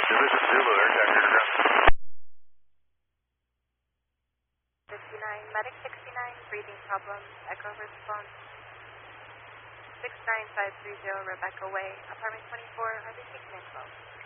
Division Zulu, air traffic ground. 59, medic 69, breathing problems, echo response. 69530, Rebecca Way, apartment 24, are they taking info?